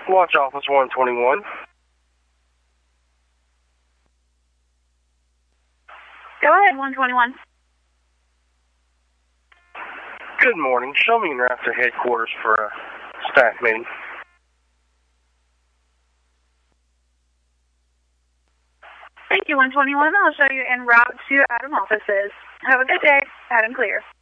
Watch Office 121. Go ahead, 121. Good morning. Show me your after headquarters for a staff meeting. Thank you, 121. I'll show you en route to Adam offices. Have a good day. Adam clear.